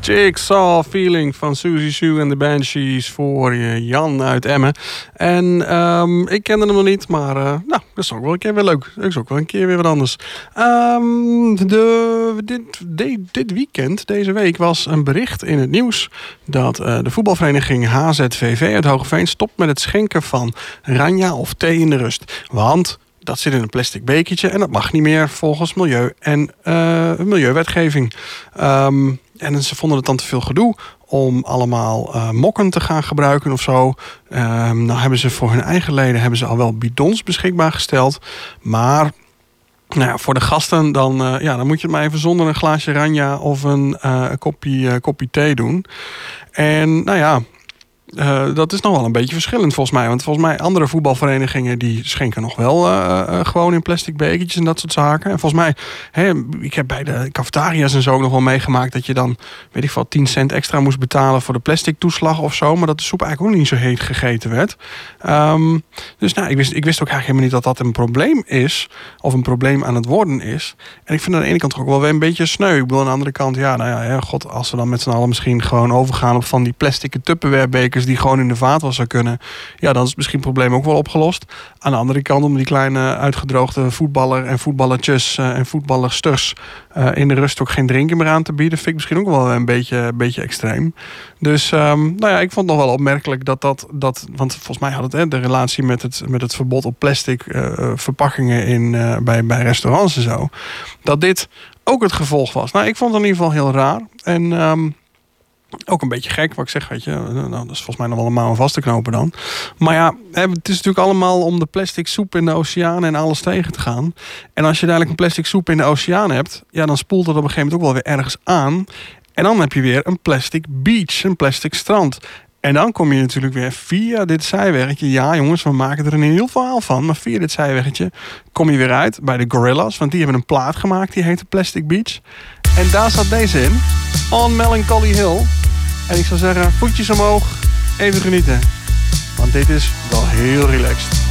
Jigsaw Feeling van Susie Sue en de Banshees voor Jan uit Emmen. En ik kende hem nog niet, maar dat is ook wel een keer weer leuk. Dat is ook wel een keer weer wat anders. Dit weekend, deze week, was een bericht in het nieuws dat de voetbalvereniging HZVV uit Hoogeveen stopt met het schenken van ranja of thee in de rust. Want dat zit in een plastic bekertje en dat mag niet meer volgens milieu en milieuwetgeving. En ze vonden het dan te veel gedoe om allemaal mokken te gaan gebruiken of zo. Nou hebben ze voor hun eigen leden al wel bidons beschikbaar gesteld. Maar nou ja, voor de gasten dan moet je het maar even zonder een glaasje ranja of een kopje thee doen. En nou ja, dat is nog wel een beetje verschillend volgens mij. Want volgens mij andere voetbalverenigingen die schenken nog wel gewoon in plastic bekertjes en dat soort zaken. En volgens mij, ik heb bij de cafetaria's en zo ook nog wel meegemaakt dat je dan, weet ik veel, 10 cent extra moest betalen voor de plastic toeslag of zo. Maar dat de soep eigenlijk ook niet zo heet gegeten werd. Dus nou, ik wist ook eigenlijk helemaal niet dat dat een probleem is. Of een probleem aan het worden is. En ik vind aan de ene kant ook wel weer een beetje sneu. Ik bedoel, aan de andere kant, god, als we dan met z'n allen misschien gewoon overgaan op van die plastic Tupperware bekers die gewoon in de vaatwas zou kunnen, ja, dan is het misschien het probleem ook wel opgelost. Aan de andere kant, om die kleine uitgedroogde voetballer en voetballertjes en voetballersters in de rust ook geen drinken meer aan te bieden, vind ik misschien ook wel een beetje extreem. Dus ik vond het nog wel opmerkelijk dat want volgens mij had het de relatie met het verbod op plastic verpakkingen bij restaurants en zo, dat dit ook het gevolg was. Nou, ik vond het in ieder geval heel raar. En ook een beetje gek, wat ik zeg, weet je. Nou, dat is volgens mij nog wel een mouw vast te knopen dan. Maar ja, het is natuurlijk allemaal om de plastic soep in de oceaan en alles tegen te gaan. En als je dadelijk een plastic soep in de oceaan hebt, ja, dan spoelt dat op een gegeven moment ook wel weer ergens aan. En dan heb je weer een plastic beach, een plastic strand. En dan kom je natuurlijk weer via dit zijweggetje. Ja, jongens, we maken er een heel verhaal van. Maar via dit zijweggetje kom je weer uit bij de Gorillaz. Want die hebben een plaat gemaakt, die heet Plastic Beach. En daar zat deze in. On Melancholy Hill. En ik zou zeggen, voetjes omhoog, even genieten. Want dit is wel heel relaxed.